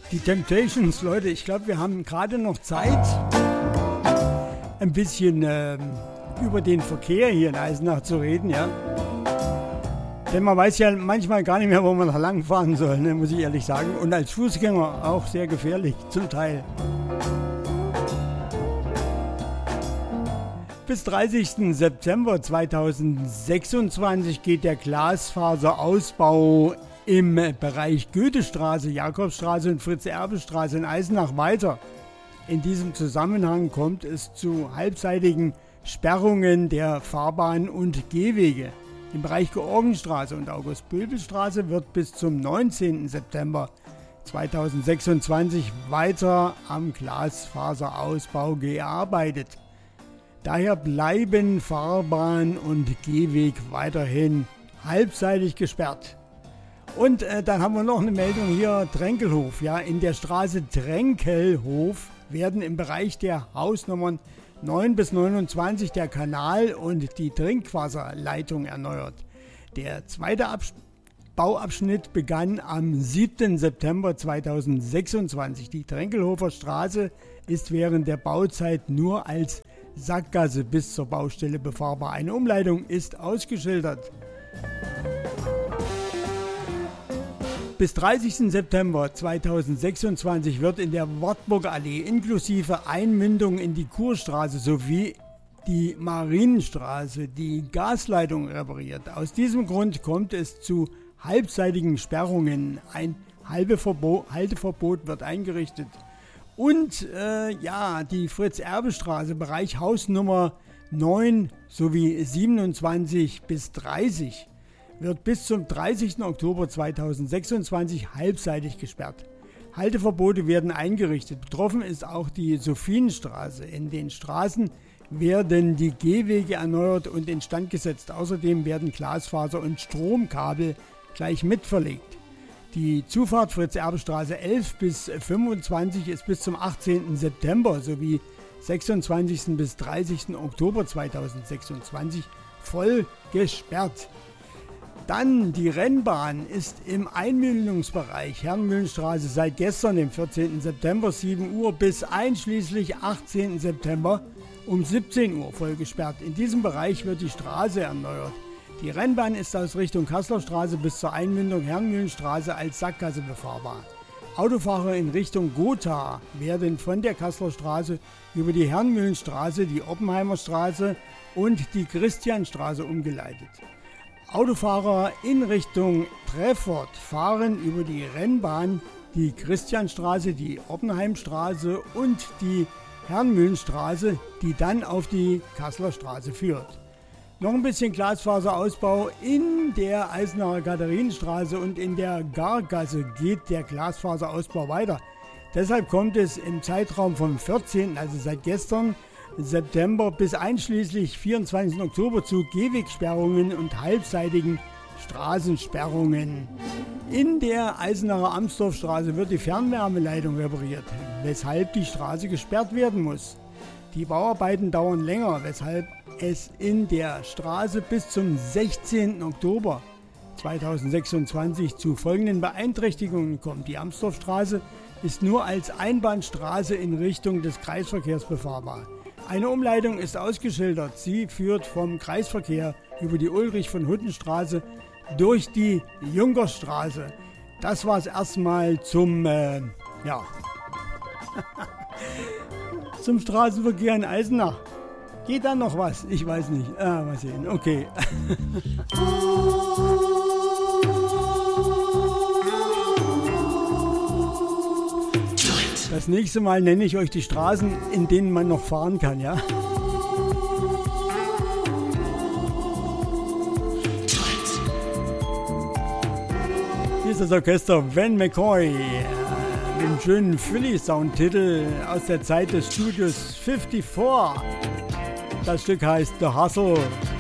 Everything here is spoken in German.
Die Temptations, Leute, ich glaube, wir haben gerade noch Zeit, ein bisschen über den Verkehr hier in Eisenach zu reden, ja. Denn man weiß ja manchmal gar nicht mehr, wo man noch lang fahren soll, ne, muss ich ehrlich sagen. Und als Fußgänger auch sehr gefährlich, zum Teil. Bis 30. September 2026 geht der Glasfaserausbau im Bereich Goethestraße, Jakobstraße und Fritz-Erbe-Straße in Eisenach weiter. In diesem Zusammenhang kommt es zu halbseitigen Sperrungen der Fahrbahn- und Gehwege. Im Bereich Georgenstraße und August-Böbel-Straße wird bis zum 19. September 2026 weiter am Glasfaserausbau gearbeitet. Daher bleiben Fahrbahn und Gehweg weiterhin halbseitig gesperrt. Und dann haben wir noch eine Meldung hier, Tränkelhof. Ja, in der Straße Tränkelhof werden im Bereich der Hausnummern 9 bis 29 der Kanal und die Trinkwasserleitung erneuert. Der zweite Bauabschnitt begann am 7. September 2026. Die Tränkelhofer Straße ist während der Bauzeit nur als Sackgasse bis zur Baustelle befahrbar. Eine Umleitung ist ausgeschildert. Bis 30. September 2026 wird in der Wartburger Allee inklusive Einmündung in die Kurstraße sowie die Marienstraße die Gasleitung repariert. Aus diesem Grund kommt es zu halbseitigen Sperrungen. Ein Halteverbot wird eingerichtet. Und die Fritz-Erbe-Straße, Bereich Hausnummer 9 sowie 27 bis 30 wird bis zum 30. Oktober 2026 halbseitig gesperrt. Halteverbote werden eingerichtet. Betroffen ist auch die Sophienstraße. In den Straßen werden die Gehwege erneuert und instand gesetzt. Außerdem werden Glasfaser und Stromkabel gleich mitverlegt. Die Zufahrt Fritz-Erbe-Straße 11 bis 25 ist bis zum 18. September sowie 26. bis 30. Oktober 2026 voll gesperrt. Dann die Rennbahn ist im Einmühlungsbereich Herrenmühlenstraße seit gestern, dem 14. September, 7 Uhr bis einschließlich 18. September um 17 Uhr voll gesperrt. In diesem Bereich wird die Straße erneuert. Die Rennbahn ist aus Richtung Kasselerstraße bis zur Einmündung Herrenmühlenstraße als Sackgasse befahrbar. Autofahrer in Richtung Gotha werden von der Kasselerstraße über die Herrenmühlenstraße, die Oppenheimerstraße und die Christianstraße umgeleitet. Autofahrer in Richtung Treffort fahren über die Rennbahn, die Christianstraße, die Oppenheimstraße und die Herrenmühlenstraße, die dann auf die Kasseler Straße führt. Noch ein bisschen Glasfaserausbau in der Eisenacher Katharinenstraße und in der Gargasse geht der Glasfaserausbau weiter. Deshalb kommt es im Zeitraum vom 14., also seit gestern, September bis einschließlich 24. Oktober zu Gehwegsperrungen und halbseitigen Straßensperrungen. In der Eisenacher Amsdorfstraße wird die Fernwärmeleitung repariert, weshalb die Straße gesperrt werden muss. Die Bauarbeiten dauern länger, weshalb es in der Straße bis zum 16. Oktober 2026 zu folgenden Beeinträchtigungen kommt. Die Amsdorfstraße ist nur als Einbahnstraße in Richtung des Kreisverkehrs befahrbar. Eine Umleitung ist ausgeschildert. Sie führt vom Kreisverkehr über die Ulrich-von-Hutten-Straße durch die Junkerstraße. Das war es erstmal zum Straßenverkehr in Eisenach. Geht da noch was? Ich weiß nicht. Mal sehen. Okay. Das nächste Mal nenne ich euch die Straßen, in denen man noch fahren kann, ja? Hier ist das Orchester Van McCoy mit dem schönen Philly-Sound-Titel aus der Zeit des Studios 54. Das Stück heißt The Hustle.